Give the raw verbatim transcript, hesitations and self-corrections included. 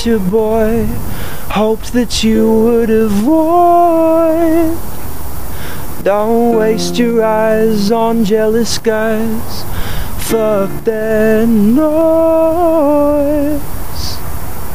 your boy hoped that you would avoid. Don't waste your eyes on jealous guys. Fuck that noise.